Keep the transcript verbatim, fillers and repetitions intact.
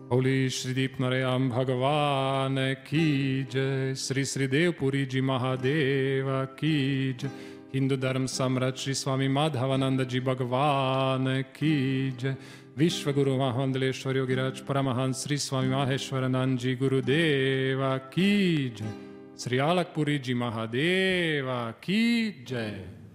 Holy Shri Deep Narayam Bhagavan Ki Jai, Sri Sri Dev Puri Ji Mahadeva Ki Jai, Hindu Dharm Samrat Shri Swami Madhavananda Ji Bhagavan Ki Jai, Vishwaguru Mahandaleshwar Yogiraj Paramahans Sri Swami Maheshwaranand Ji Gurudeva Ki Jai, Sri Alakpuri Ji Mahadeva Ki Jai.